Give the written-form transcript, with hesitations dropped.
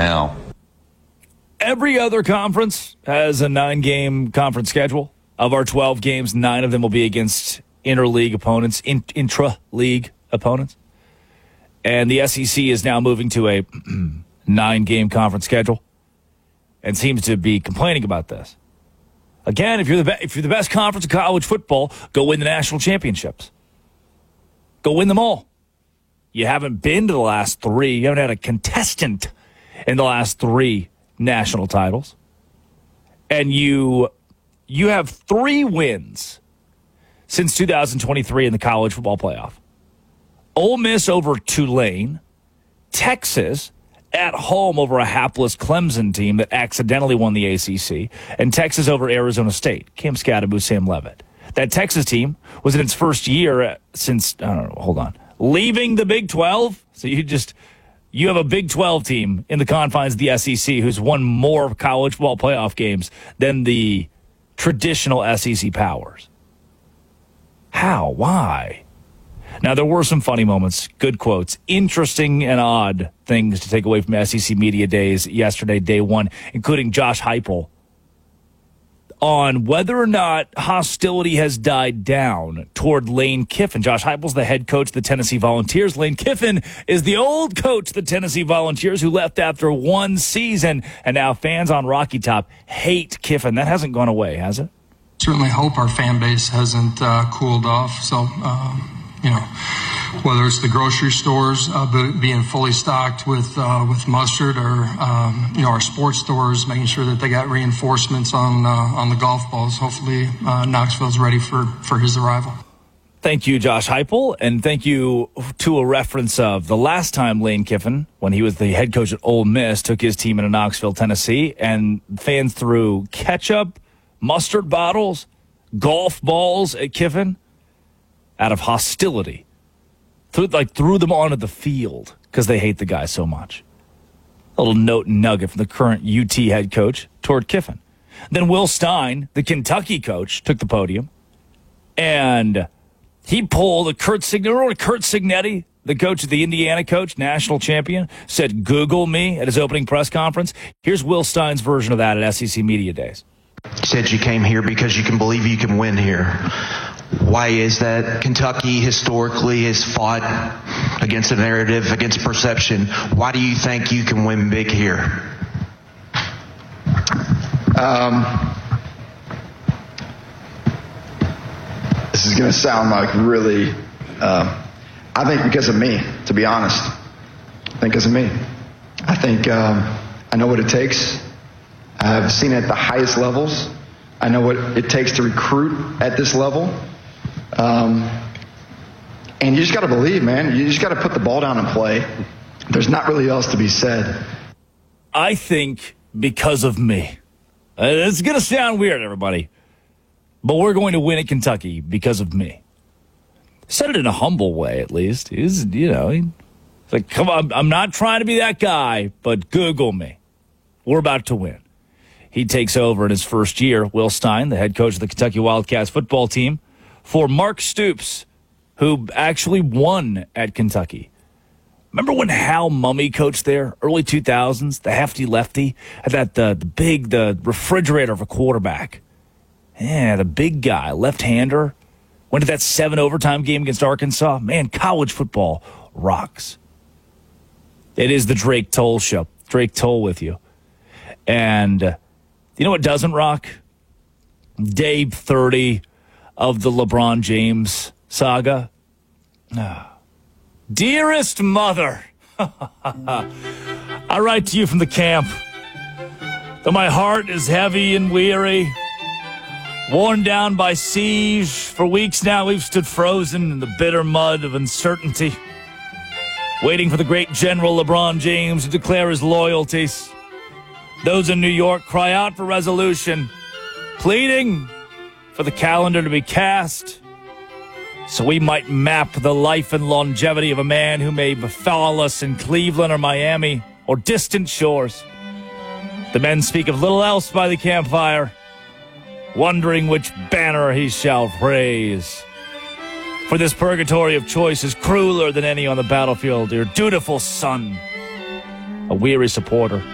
how. Every other conference has a 9-game conference schedule. Of our 12 games, 9 of them will be against intra-league opponents. And the SEC is now moving to a 9-game conference schedule and seems to be complaining about this. Again, if you're the best conference in college football, go win the national championships. Go win them all. You haven't been to the last 3. You haven't had a contestant in the last 3 national titles. And you have 3 wins since 2023 in the college football playoff. Ole Miss over Tulane, Texas at home over a hapless Clemson team that accidentally won the ACC, and Texas over Arizona State. Cam Scadaboo, Sam Levitt. That Texas team was in its first year since, leaving the Big 12. So you have a Big 12 team in the confines of the SEC who's won more college football playoff games than the traditional SEC powers. How? Why? Now, there were some funny moments, good quotes, interesting and odd things to take away from SEC Media Days yesterday, day 1, including Josh Heupel, on whether or not hostility has died down toward Lane Kiffin. Josh Heupel's the head coach of the Tennessee Volunteers. Lane Kiffin is the old coach of the Tennessee Volunteers who left after 1 season, and now fans on Rocky Top hate Kiffin. That hasn't gone away, has it? Certainly hope our fan base hasn't cooled off. So, whether it's the grocery stores being fully stocked with mustard, or our sports stores making sure that they got reinforcements on the golf balls. Hopefully, Knoxville's ready for his arrival. Thank you, Josh Heupel, and thank you to a reference of the last time Lane Kiffin, when he was the head coach at Ole Miss, took his team into Knoxville, Tennessee, and fans threw ketchup, mustard bottles, golf balls at Kiffin out of hostility. Threw them onto the field because they hate the guy so much. A little note and nugget from the current UT head coach toward Kiffin. Then Will Stein, the Kentucky coach, took the podium, and he pulled a Curt Cignetti, the coach of the Indiana coach, national champion, said, "Google me" at his opening press conference. Here's Will Stein's version of that at SEC Media Days. You said you came here because you can believe you can win here. Why is that? Kentucky historically has fought against a narrative, against perception. Why do you think you can win big here? This is going to sound like really, I think because of me, to be honest. I think because of me. I think I know what it takes. I've seen it at the highest levels. I know what it takes to recruit at this level. And you just got to believe, man. You just got to put the ball down and play. There's not really else to be said. I think because of me. It's going to sound weird, everybody. But we're going to win at Kentucky because of me. Said it in a humble way, at least. He's like, come on, I'm not trying to be that guy, but Google me. We're about to win. He takes over in his first year, Will Stein, the head coach of the Kentucky Wildcats football team, for Mark Stoops, who actually won at Kentucky. Remember when Hal Mummy coached there, early 2000s, the hefty lefty, had the refrigerator of a quarterback. Yeah, the big guy, left-hander, went to that 7 overtime game against Arkansas. Man, college football rocks. It is the Drake Toll Show. Drake Toll with you. And you know what doesn't rock? Day 30 of the LeBron James saga. Dearest mother, I write to you from the camp. Though my heart is heavy and weary, worn down by siege, for weeks now we've stood frozen in the bitter mud of uncertainty, waiting for the great General LeBron James to declare his loyalties. Those in New York cry out for resolution, pleading for the calendar to be cast so we might map the life and longevity of a man who may befall us in Cleveland or Miami or distant shores. The men speak of little else by the campfire, wondering which banner he shall praise. For this purgatory of choice is crueler than any on the battlefield, your dutiful son, a weary supporter.